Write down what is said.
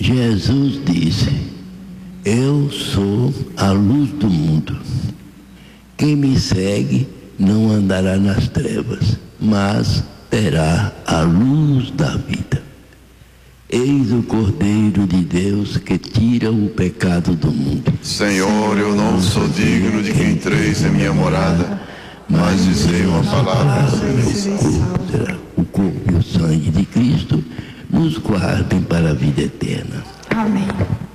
Jesus disse: eu sou a luz do mundo. Quem me segue não andará nas trevas, mas terá a luz da vida. Eis o Cordeiro de Deus que tira o pecado do mundo. Senhor, eu não sou digno de que entreis em minha morada, mas dizei uma palavra. O corpo e o sangue de Cristo nos guardem para a vida eterna. Amém.